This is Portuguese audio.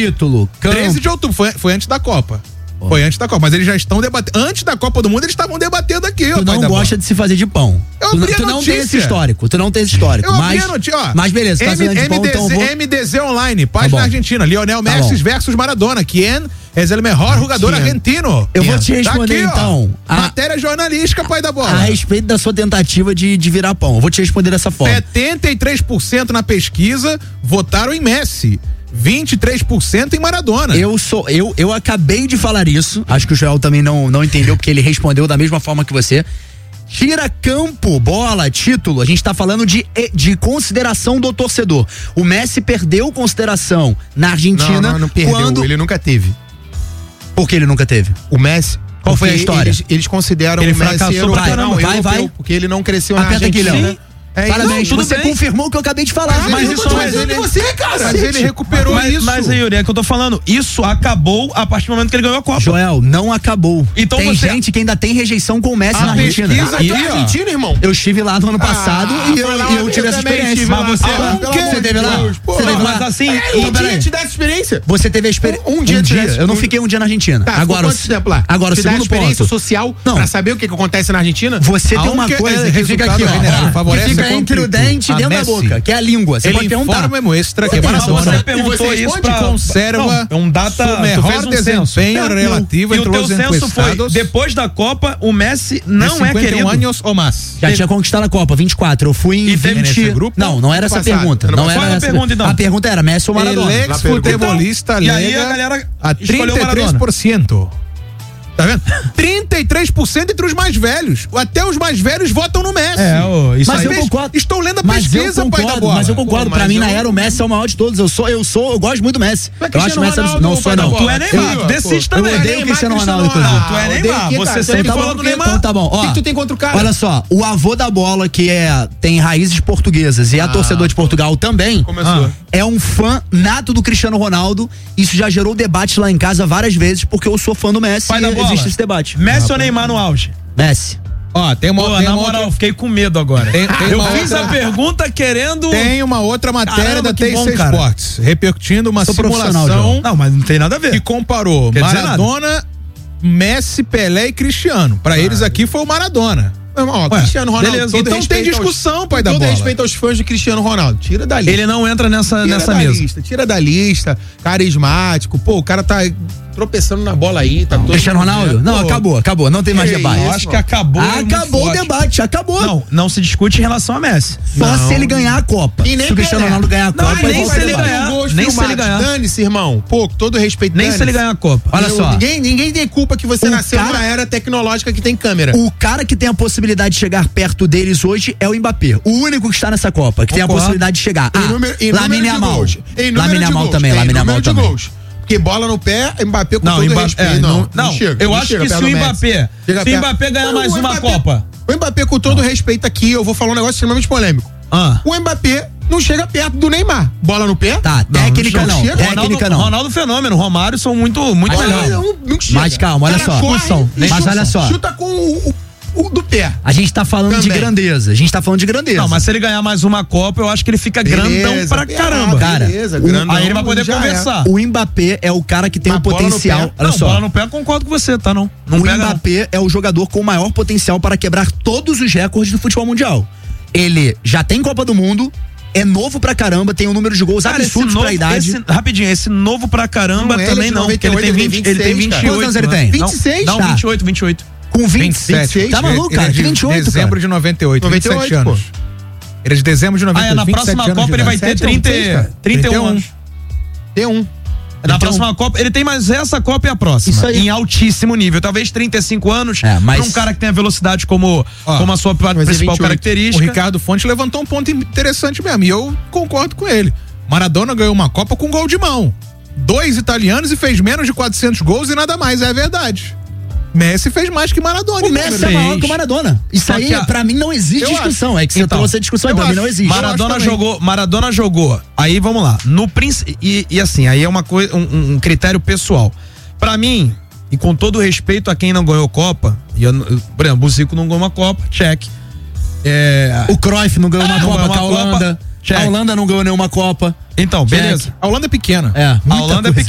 título, campo. 13 de outubro, foi antes da Copa. Foi antes da Copa, mas eles já estão debatendo. Antes da Copa do Mundo, eles estavam debatendo aqui. Tu não gosta de se fazer de pão. Tu não tem esse histórico. Tu não tem esse histórico. Eu abri a notícia, ó. Mas beleza, tá fazendo de pão, então vou... MDZ Online, página argentina. Lionel Messi versus Maradona. Quem é o melhor jogador argentino? Eu vou te responder, aqui, então. Matéria jornalística, pai da bola. A respeito da sua tentativa de virar pão. Eu vou te responder dessa forma. 73% na pesquisa votaram em Messi. 23% em Maradona. Eu acabei de falar isso. Acho que o Joel também não entendeu, porque ele respondeu da mesma forma que você. Tira campo, bola, título. A gente tá falando de consideração do torcedor. O Messi perdeu consideração na Argentina. Não perdeu. Ele nunca teve. Por que ele nunca teve? O Messi. Qual foi a história? Eles consideram ele o Messi europeu. Vai. Porque ele não cresceu na Argentina. Parabéns, você confirmou o que eu acabei de falar. Mas isso não é de você, cara. Mas ele recuperou isso. Mas Yuri, é que eu tô falando, isso acabou a partir do momento que ele ganhou a Copa. Joel, não acabou. Então tem gente que ainda tem rejeição com o Messi na Argentina. Argentina, irmão. Eu estive lá no ano passado e eu tive essa experiência. Mas você teve lá? Você teve lá? Mas assim, um dia te dá essa experiência. Você teve a experiência. Um dia. Eu não fiquei um dia na Argentina. Agora, o segundo experiência social pra saber o que acontece na Argentina? Você tem uma coisa que fica aqui, ó. Que fica entre o dente dentro da boca, que é a língua. Você pode perguntar. Você perguntou isso pra... conserva um data... o melhor desempenho relativo entre os encuestados. E o teu censo foi, depois da Copa, o Messi não é querido. anos ou mais. Já tinha conquistado a Copa, 24. Eu fui em 20... Não era essa a pergunta. Não era essa pergunta, então. A pergunta era Messi ou Maradona. Ex-futebolista alega a 33%. Tá vendo? 33% entre os mais velhos. Até os mais velhos votam no Messi. Mas eu concordo. Estou lendo a pesquisa, pai da bola. Mas eu concordo. Pra mim, na era, o Messi é o maior de todos. Eu gosto muito do Messi. Eu acho o Messi não sou, não. Tu é Neymar. Decide também. Eu odeio o Cristiano Ronaldo, inclusive. Tu é Neymar. Você sempre fala do Neymar. Então tá bom. O que tu tem contra o cara? Olha só, o avô da bola, que tem raízes portuguesas e é torcedor de Portugal também, é um fã nato do Cristiano Ronaldo. Isso já gerou debate lá em casa várias vezes, porque eu sou fã do Messi e existe esse debate. Messi ou Neymar no auge? Messi. Tem uma na moral, eu fiquei com medo agora. Eu fiz a pergunta querendo... Tem uma outra matéria da TIC Sports, repercutindo uma simulação... Não, mas não tem nada a ver. Que comparou Maradona, Messi, Pelé e Cristiano. Pra eles aqui foi o Maradona. Cristiano Ronaldo. Beleza. Então tem discussão, pai da bola. Todo respeito aos fãs de Cristiano Ronaldo. Tira da lista. Ele não entra nessa mesa. Tira da lista. Carismático. Pô, o cara tá tropeçando na bola aí. Tá todo Cristiano Ronaldo? Não, acabou. Não tem mais debate. Eu acho que acabou. Acabou o debate, acabou. Não se discute em relação a Messi. Só se ele ganhar a Copa. E nem se o Cristiano Ronaldo ganhar a Copa, nem se ele ganhar. Nem se ele ganhar. Dane-se, irmão. Pô, todo respeito. Nem se ele ganhar a Copa. Olha só. Ninguém tem culpa que você nasceu numa era tecnológica que tem câmera. O cara que tem a possibilidade de chegar perto deles hoje é o Mbappé. O único que está nessa Copa, que tem a possibilidade de chegar. Lamine Yamal. Lamine Yamal também. Porque bola no pé, Mbappé com todo respeito. Não, eu acho que se o Mbappé ganhar mais uma Copa. O Mbappé, com todo respeito aqui, eu vou falar um negócio extremamente polêmico. O Mbappé não chega perto do Neymar. Bola no pé? Tá, técnica não. Técnica não. Ronaldo Fenômeno, Romário são muito melhores. Não chega. Mas calma, olha só. Mas olha só. Chuta com o do pé. A gente tá falando de grandeza. Não, mas se ele ganhar mais uma Copa, eu acho que ele fica grandão pra caramba. Cara, aí ele vai poder conversar. O Mbappé é o cara que tem o potencial. Olha só. Bola no pé, eu concordo com você, tá? Não o Mbappé é o jogador com o maior potencial para quebrar todos os recordes do futebol mundial. Ele já tem Copa do Mundo, é novo pra caramba, tem um número de gols absurdos pra idade. Rapidinho, esse novo pra caramba também não, porque ele tem 28. Quantos anos ele tem? 26? Não, 28. Com 27. Tá maluco, cara? De 28, dezembro de 98, 27 anos. Ele é de dezembro de 98, na próxima Copa ele vai ter 31 anos. Na próxima Copa, ele tem mais essa Copa e a próxima. Isso aí. Em altíssimo nível. Talvez 35 anos, mas... pra um cara que tem a velocidade como a sua principal característica. O Ricardo Fonte levantou um ponto interessante mesmo, e eu concordo com ele. Maradona ganhou uma Copa com gol de mão. 2 italianos e fez menos de 400 gols e nada mais, é verdade. Messi fez mais que Maradona. O Messi é maior que o Maradona. Isso aí, pra mim, não existe discussão. É que você trouxe a discussão, pra mim não existe. Maradona jogou. Aí, vamos lá. E assim, aí é uma coisa, um critério pessoal. Pra mim, e com todo respeito a quem não ganhou Copa, por exemplo, o Zico não ganhou uma Copa, check. O Cruyff não ganhou uma Copa com a Holanda. A Holanda não ganhou nenhuma Copa. Então, beleza. A Holanda é pequena. A Holanda é pequena.